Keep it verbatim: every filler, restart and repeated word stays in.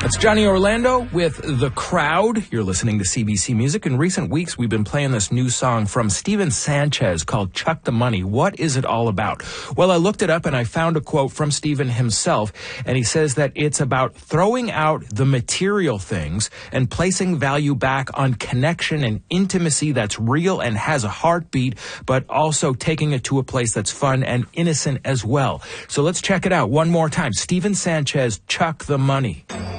It's Johnny Orlando with The Crowd. You're listening to C B C Music. In recent weeks, we've been playing this new song from Steven Sanchez called Chuck the Money. What is it all about? Well, I looked it up and I found a quote from Steven himself, and he says that it's about throwing out the material things and placing value back on connection and intimacy that's real and has a heartbeat, but also taking it to a place that's fun and innocent as well. So let's check it out one more time. Steven Sanchez, Chuck the Money.